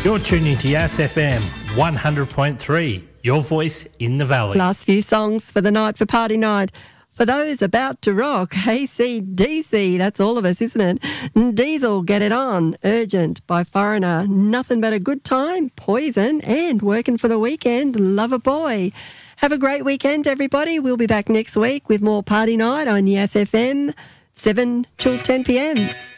You're tuning to Yass FM 100.3, your voice in the valley. Last few songs for the night, for party night. For those about to rock, AC/DC, that's all of us, isn't it? Diesel, Get It On, Urgent by Foreigner, Nothing But a Good Time, Poison, and Working for the Weekend, Lover Boy. Have a great weekend, everybody. We'll be back next week with more Party Night on Yass FM, 7 till 10 p.m.